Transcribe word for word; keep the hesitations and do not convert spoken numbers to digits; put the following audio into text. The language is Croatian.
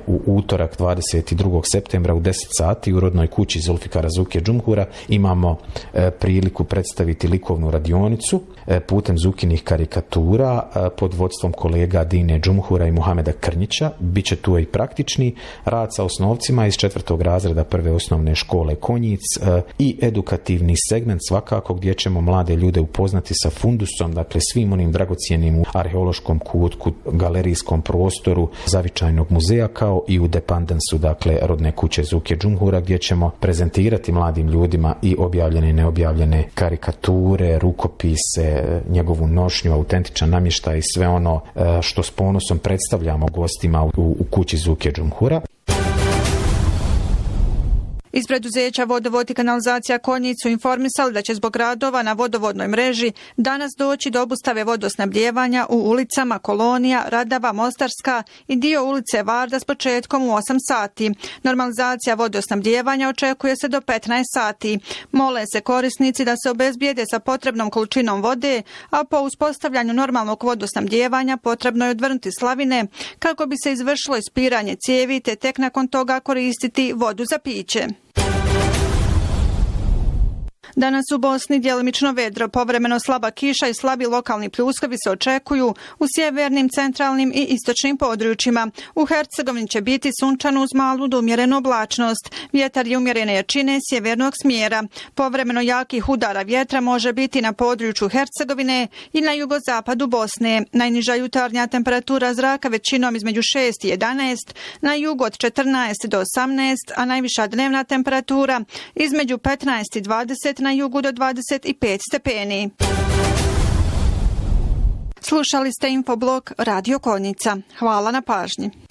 u utorak dvadeset drugog septembra u deset sati u rodnoj kući Zulfikara Zuke Džumhura imamo e, priliku predstaviti likovnu radionicu e, putem Zukinih karikatura e, pod vodstvom kolega Dine Džumhura i Muhameda Krnjića. Biće tu i praktični rad sa osnovcima iz četvrtog razreda prve osnovne škole Konjic e, i edukativni segment svakako gdje ćemo mlade ljude upoznati sa fundusom, dakle svim onim dragocijenim u arheološkom kutku, galerijskom prostoru Zavičajnog muzeja kao i u dependensu, dakle rodne kuće Zuke Džumhura, gdje ćemo prezentirati mladim ljudima i objavljene i neobjavljene karikature, rukopise, njegovu nošnju, autentičan namještaj i sve ono što s ponosom predstavljamo gostima u, u kući Zuke Džumhura. Iz preduzeća Vodovod i kanalizacija Konjic su informisali da će zbog radova na vodovodnoj mreži danas doći do obustave vodosnabdijevanja u ulicama Kolonija, Radava, Mostarska i dio ulice Varda s početkom u osam sati. Normalizacija vodosnabdijevanja očekuje se do petnaest sati. Mole se korisnici da se obezbijede sa potrebnom količinom vode, a po uspostavljanju normalnog vodosnabdijevanja potrebno je odvrnuti slavine kako bi se izvršilo ispiranje cijevi te tek nakon toga koristiti vodu za piće. Danas u Bosni djelimično vedro, povremeno slaba kiša i slabi lokalni pljuskovi se očekuju u sjevernim, centralnim i istočnim područjima. U Hercegovini će biti sunčano uz malu do umjerenu oblačnost. Vjetar je umjerene jačine sjevernog smjera. Povremeno jakih udara vjetra može biti na području Hercegovine i na jugozapadu Bosne. Najniža jutarnja temperatura zraka većinom između šest i jedanaest, na jugu od četrnaest do osamnaest, a najviša dnevna temperatura između petnaest i dvadeset, na jugu do dvadeset pet stepeni. Slušali ste Infoblog Radio Konjica. Hvala na pažnji.